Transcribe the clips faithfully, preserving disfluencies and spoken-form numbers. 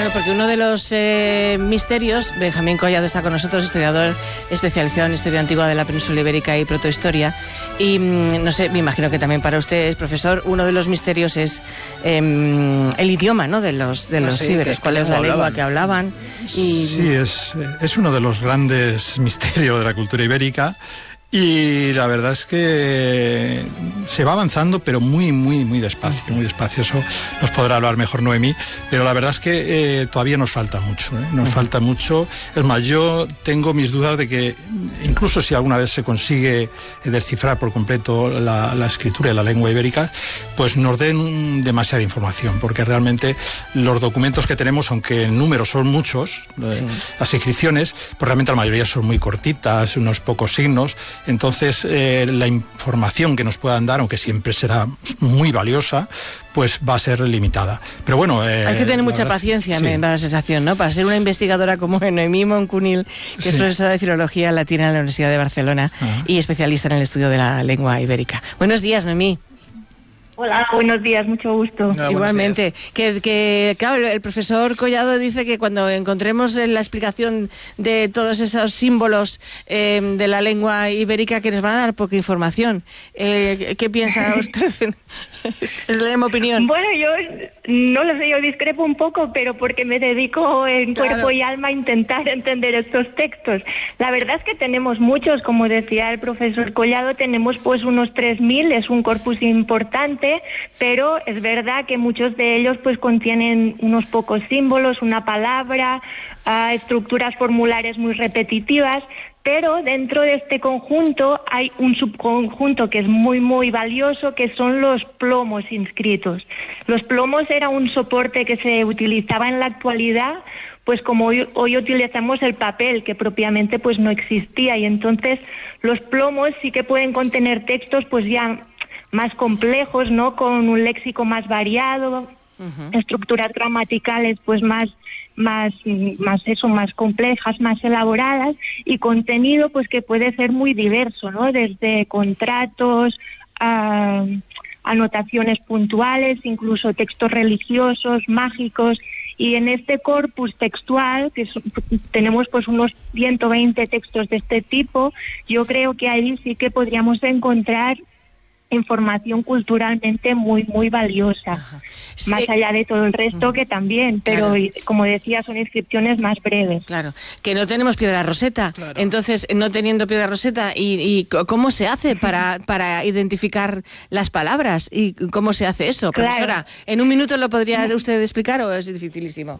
Bueno, porque uno de los eh, misterios, Benjamín Collado está con nosotros, historiador especializado en historia antigua de la península ibérica y protohistoria. Y mm, no sé, me imagino que también para usted, profesor, uno de los misterios es eh, el idioma, ¿no? De los de los sí, íberos. ¿Cuál es la lengua hablaban? que hablaban? Y... Sí, es, es uno de los grandes misterios de la cultura ibérica. Y la verdad es que se va avanzando, pero muy, muy, muy despacio, muy despacio. Eso nos podrá hablar mejor Noemí, pero la verdad es que eh, todavía nos falta mucho, ¿eh? Nos uh-huh. falta mucho. Es más, yo tengo mis dudas de que incluso si alguna vez se consigue descifrar por completo la, la escritura y la lengua ibérica, pues nos den demasiada información, porque realmente los documentos que tenemos, aunque en número son muchos, sí. eh, las inscripciones, pues realmente la mayoría son muy cortitas, unos pocos signos. Entonces, eh, la información que nos puedan dar, aunque siempre será muy valiosa, pues va a ser limitada. Pero bueno... Eh, Hay que tener mucha verdad, paciencia, sí. me da la sensación, ¿no? Para ser una investigadora como Noemí Moncunil, que sí. es profesora de Filología Latina en la Universidad de Barcelona uh-huh. y especialista en el estudio de la lengua ibérica. Buenos días, Noemí. Hola, buenos días, mucho gusto. Ah, Igualmente. Que, que, claro, el profesor Collado dice que cuando encontremos la explicación de todos esos símbolos eh, de la lengua ibérica, que nos van a dar poca información. Eh, ¿Qué piensa usted? Es la misma opinión. Bueno, yo no lo sé, yo discrepo un poco, pero porque me dedico en claro. cuerpo y alma a intentar entender estos textos. La verdad es que tenemos muchos, como decía el profesor Collado, tenemos pues unos tres mil, es un corpus importante, pero es verdad que muchos de ellos pues contienen unos pocos símbolos, una palabra, uh, estructuras formulares muy repetitivas. Pero dentro de este conjunto hay un subconjunto que es muy, muy valioso, que son los plomos inscritos. Los plomos era un soporte que se utilizaba en la actualidad, pues como hoy, hoy utilizamos el papel, que propiamente pues no existía. Y entonces los plomos sí que pueden contener textos pues ya más complejos, ¿no? Con un léxico más variado, uh-huh. estructuras gramaticales pues más... más más eso más complejas, más elaboradas, y contenido pues que puede ser muy diverso, ¿no? Desde contratos a anotaciones puntuales, incluso textos religiosos, mágicos. Y en este corpus textual, que son, tenemos pues unos ciento veinte textos de este tipo, yo creo que ahí sí que podríamos encontrar información culturalmente muy, muy valiosa. Sí. Más allá de todo el resto, uh-huh. que también, pero claro. como decía, son inscripciones más breves. Claro, que no tenemos piedra roseta, claro. entonces, no teniendo piedra roseta, ¿y, y cómo se hace para, para identificar las palabras? ¿Y cómo se hace eso, profesora? Claro. ¿En un minuto lo podría usted explicar o es dificilísimo?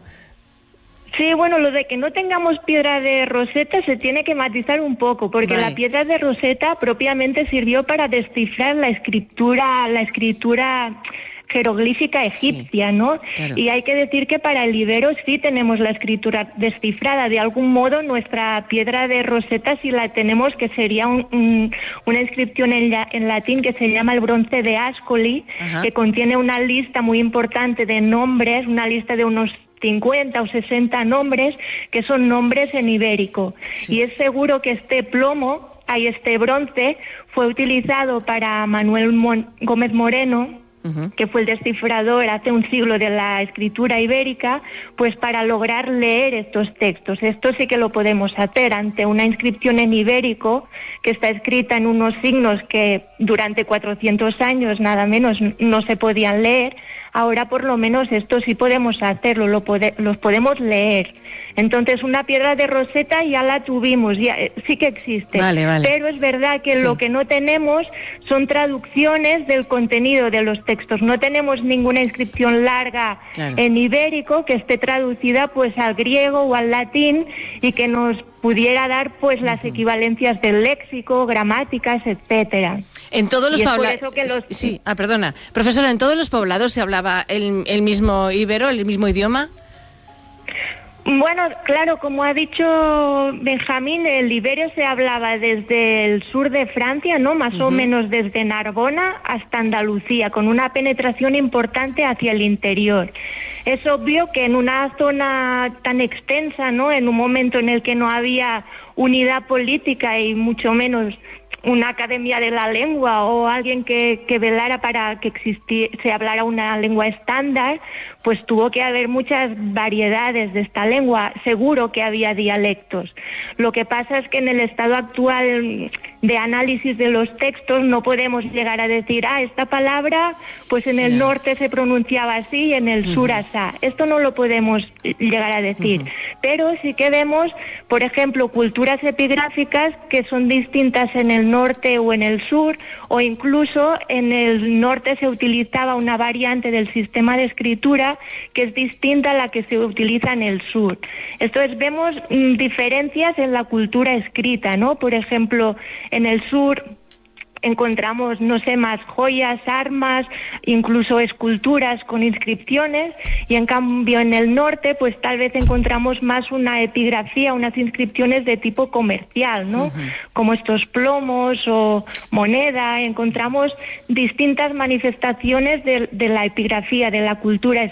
Sí, bueno, lo de que no tengamos piedra de roseta se tiene que matizar un poco, porque vale. la piedra de roseta propiamente sirvió para descifrar la escritura, la escritura jeroglífica egipcia, sí, ¿no? Claro. Y hay que decir que para el ibero sí tenemos la escritura descifrada. De algún modo nuestra piedra de roseta sí la tenemos, que sería un, un, una inscripción en, la, en latín que se llama el bronce de Ascoli, Ajá. que contiene una lista muy importante de nombres, una lista de unos cincuenta o sesenta nombres, que son nombres en ibérico. Sí. Y es seguro que este plomo, hay este bronce, fue utilizado para Manuel Mon- Gómez Moreno, Uh-huh. que fue el descifrador hace un siglo de la escritura ibérica, pues para lograr leer estos textos. Esto sí que lo podemos hacer ante una inscripción en ibérico que está escrita en unos signos que durante cuatrocientos años nada menos no se podían leer. Ahora por lo menos esto sí podemos hacerlo, lo pode- los podemos leer. Entonces una piedra de roseta ya la tuvimos, ya sí que existe. Vale, vale. Pero es verdad que sí. lo que no tenemos son traducciones del contenido de los textos. No tenemos ninguna inscripción larga claro. en ibérico que esté traducida pues al griego o al latín y que nos pudiera dar pues uh-huh. las equivalencias del léxico, gramáticas, etcétera. En todos los poblados. Los... Sí, ah, perdona. Profesora, ¿en todos los poblados se hablaba el, el mismo ibero, el mismo idioma? Bueno, claro, como ha dicho Benjamín, el ibero se hablaba desde el sur de Francia, ¿no? Más uh-huh. o menos desde Narbona hasta Andalucía, con una penetración importante hacia el interior. Es obvio que en una zona tan extensa, ¿no? En un momento en el que no había unidad política y mucho menos una academia de la lengua o alguien que, que velara para que existiera, se hablara una lengua estándar, pues tuvo que haber muchas variedades de esta lengua. Seguro que había dialectos. Lo que pasa es que en el estado actual de análisis de los textos no podemos llegar a decir, ah, esta palabra pues en el yeah. norte se pronunciaba así y en el uh-huh. sur asá. Esto no lo podemos llegar a decir. Uh-huh. Pero sí que vemos, por ejemplo, culturas epigráficas que son distintas en el norte o en el sur, o incluso en el norte se utilizaba una variante del sistema de escritura que es distinta a la que se utiliza en el sur. Entonces vemos mm, diferencias en la cultura escrita, ¿no? Por ejemplo, en el sur encontramos, no sé, más joyas, armas, incluso esculturas con inscripciones, y en cambio en el norte pues tal vez encontramos más una epigrafía, unas inscripciones de tipo comercial, ¿no? Uh-huh. Como estos plomos o moneda. Encontramos distintas manifestaciones de, de la epigrafía, de la cultura